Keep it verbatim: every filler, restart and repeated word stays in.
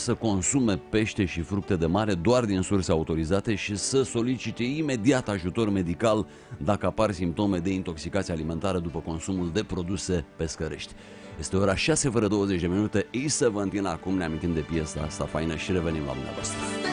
să consume pește și fructe de mare doar din surse autorizate și să solicite imediat ajutor medical dacă apar simptome de intoxicație alimentară după consumul de produse pescărești. Este ora șase fără douăzeci de minute, Isa Vantina, acum ne amintim de piesa asta faină și revenim la dumneavoastră.